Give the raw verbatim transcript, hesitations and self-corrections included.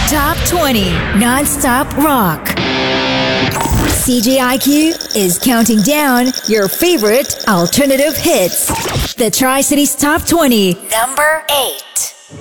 Top twenty Non-Stop Rock. C J I Q is counting down your favorite alternative hits. The Tri-Cities Top twenty. Number eight.